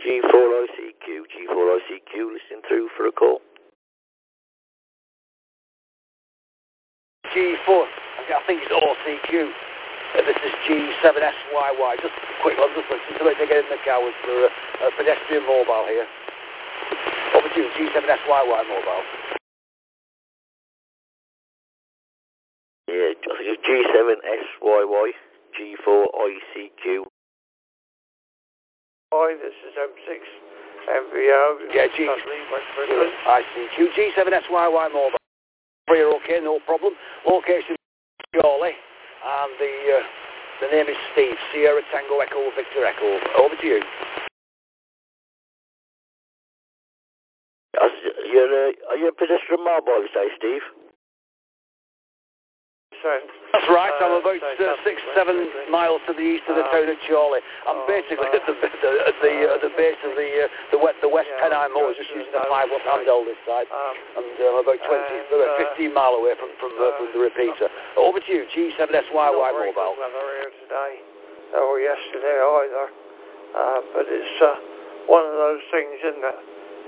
G4ICQ, listening through for a call. G4, I think it's OCQ. This is G7SYY. Just a quick one, just listen to it. They get in the car with a pedestrian mobile here. Over to you, G7SYY mobile. Yeah, I think it's G7SYY, G4ICQ. Hi, this is M6 MVO. Yeah, ICQ, G7SYY mobile. You're okay, no problem. Location Chorley, and the name is Steve. Sierra Tango Echo Victor Echo. Over to you. Are you a pedestrian mobile, you say, Steve? That's right. I'm about 6-7 miles to the east of the town of Chorley. I'm basically at the base of the West Pennine Moors, just using the 5-watt handheld this side, and I'm about 15 mile away from the repeater. Over to you, G7SYY mobile. Weather here today or yesterday either, but it's one of those things, isn't it?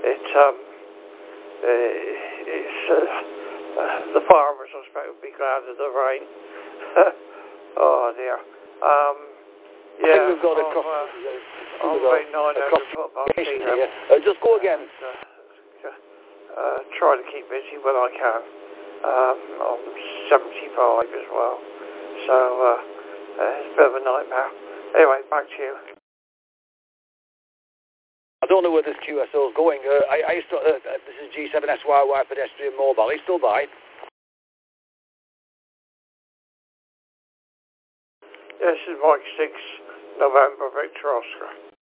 The farmers, I suppose, would be glad of the rain. Oh dear. I think we've got across. Just go again. Try to keep busy when I can. I'm 75 as well, so it's a bit of a nightmare. Anyway, back to you. I don't know where this QSO is going. This is G7SYY pedestrian mobile. Are you still by? This is Mike 6 November Victor Oscar.